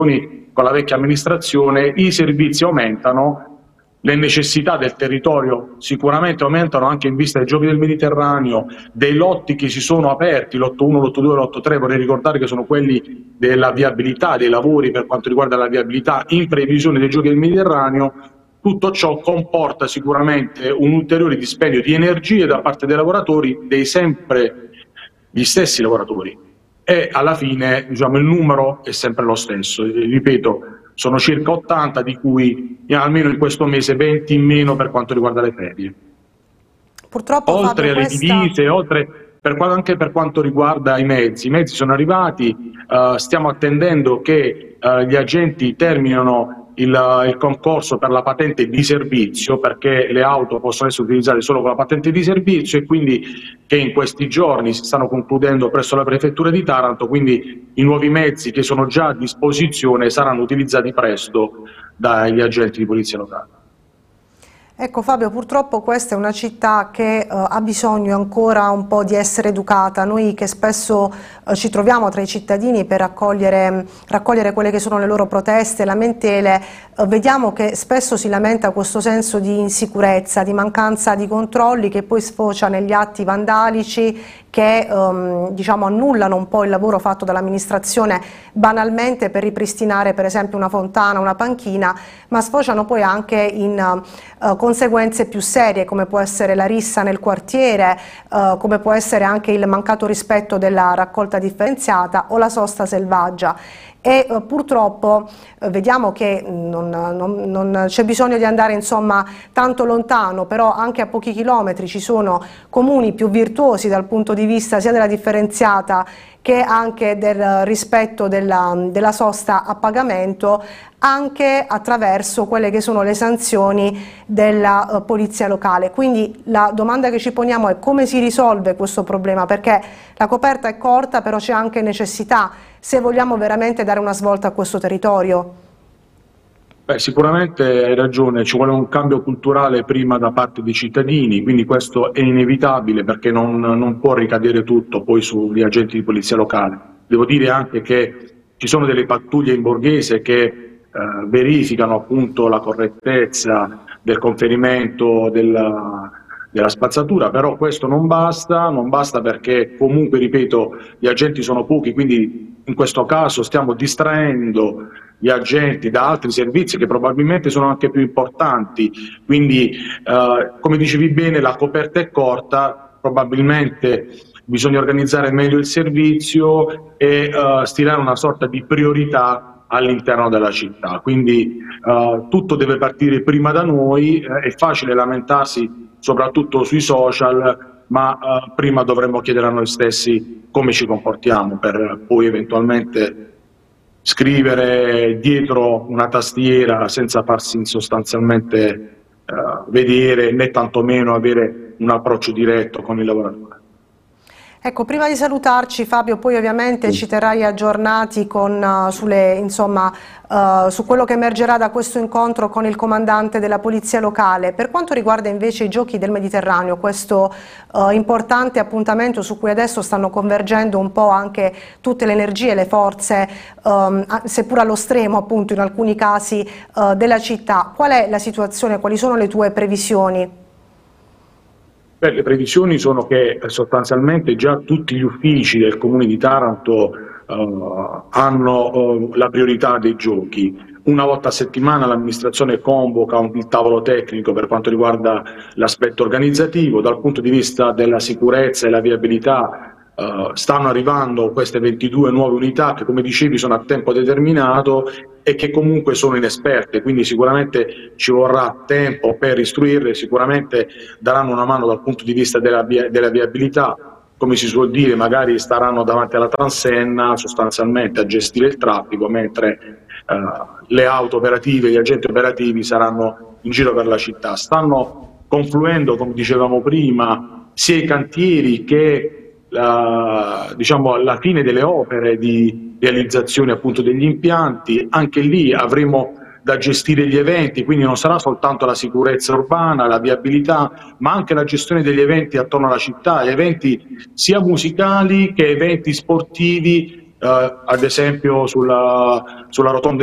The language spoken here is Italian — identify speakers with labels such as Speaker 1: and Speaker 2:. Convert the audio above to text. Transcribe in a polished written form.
Speaker 1: con la vecchia amministrazione, i servizi aumentano, le necessità del territorio sicuramente aumentano anche in vista dei Giochi del Mediterraneo, dei lotti che si sono aperti, l'8-1, l'8-2, l'8-3, vorrei ricordare che sono quelli della viabilità, dei lavori per quanto riguarda la viabilità in previsione dei Giochi del Mediterraneo. Tutto ciò comporta sicuramente un ulteriore dispendio di energie da parte dei lavoratori, dei sempre gli stessi lavoratori, e alla fine il numero è sempre lo stesso. Ripeto, sono circa 80, di cui almeno in questo mese 20 in meno per quanto riguarda le ferie.
Speaker 2: Purtroppo,
Speaker 1: oltre
Speaker 2: Fabio,
Speaker 1: alle divise, anche per quanto riguarda i mezzi sono arrivati, stiamo attendendo che gli agenti terminino il concorso per la patente di servizio, perché le auto possono essere utilizzate solo con la patente di servizio, e quindi che in questi giorni si stanno concludendo presso la prefettura di Taranto, quindi i nuovi mezzi che sono già a disposizione saranno utilizzati presto dagli agenti di polizia locale.
Speaker 2: Ecco Fabio, purtroppo questa è una città che ha bisogno ancora un po' di essere educata. Noi che spesso ci troviamo tra i cittadini per raccogliere quelle che sono le loro proteste, lamentele, vediamo che spesso si lamenta questo senso di insicurezza, di mancanza di controlli, che poi sfocia negli atti vandalici che annullano un po' il lavoro fatto dall'amministrazione banalmente per ripristinare per esempio una fontana, una panchina, ma sfociano poi anche in conseguenze più serie, come può essere la rissa nel quartiere, come può essere anche il mancato rispetto della raccolta differenziata o la sosta selvaggia. E purtroppo vediamo che non c'è bisogno di andare tanto lontano, però anche a pochi chilometri ci sono comuni più virtuosi dal punto di vista sia della differenziata che anche del rispetto della sosta a pagamento, anche attraverso quelle che sono le sanzioni della polizia locale. Quindi la domanda che ci poniamo è: come si risolve questo problema? Perché la coperta è corta, però c'è anche necessità, se vogliamo veramente dare una svolta a questo territorio.
Speaker 1: Sicuramente hai ragione, ci vuole un cambio culturale prima da parte dei cittadini, quindi questo è inevitabile, perché non può ricadere tutto poi sugli agenti di polizia locale. Devo dire anche che ci sono delle pattuglie in borghese che verificano appunto la correttezza del conferimento della spazzatura, però questo non basta perché comunque, ripeto, gli agenti sono pochi, quindi in questo caso stiamo distraendo gli agenti da altri servizi che probabilmente sono anche più importanti. Quindi come dicevi bene, la coperta è corta, probabilmente bisogna organizzare meglio il servizio e stilare una sorta di priorità all'interno della città. Quindi tutto deve partire prima da noi, è facile lamentarsi soprattutto sui social, ma prima dovremmo chiedere a noi stessi come ci comportiamo per poi eventualmente scrivere dietro una tastiera senza farsi sostanzialmente vedere, né tantomeno avere un approccio diretto con il lavoratore.
Speaker 2: Ecco, prima di salutarci Fabio, poi ovviamente ci terrai aggiornati su quello che emergerà da questo incontro con il comandante della polizia locale. Per quanto riguarda invece i Giochi del Mediterraneo, questo importante appuntamento su cui adesso stanno convergendo un po' anche tutte le energie, le forze, seppur allo stremo appunto in alcuni casi della città, qual è la situazione, quali sono le tue previsioni?
Speaker 1: Le previsioni sono che sostanzialmente già tutti gli uffici del Comune di Taranto hanno la priorità dei giochi. Una volta a settimana l'amministrazione convoca il tavolo tecnico per quanto riguarda l'aspetto organizzativo. Dal punto di vista della sicurezza e la viabilità stanno arrivando queste 22 nuove unità che, come dicevi, sono a tempo determinato e che comunque sono inesperte, quindi sicuramente ci vorrà tempo per istruirle, sicuramente daranno una mano dal punto di vista della viabilità, come si suol dire, magari staranno davanti alla transenna sostanzialmente a gestire il traffico, mentre le auto operative, gli agenti operativi saranno in giro per la città. Stanno confluendo, come dicevamo prima, sia i cantieri che la fine delle opere di realizzazione appunto degli impianti. Anche lì avremo da gestire gli eventi, quindi non sarà soltanto la sicurezza urbana, la viabilità, ma anche la gestione degli eventi attorno alla città, eventi sia musicali che eventi sportivi ad esempio sulla rotonda